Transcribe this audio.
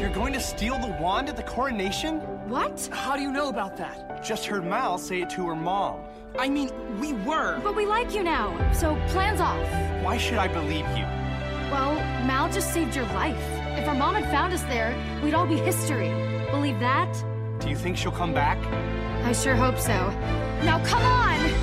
You're going to steal the wand at the coronation? What? How do you know about that? Just heard Mal say it to her mom. I mean, we were. But we like you now, so plans off. Why should I believe you? Well, Mal just saved your life. If our mom had found us there, we'd all be history. Believe that? Do you think she'll come back? I sure hope so. Now come on!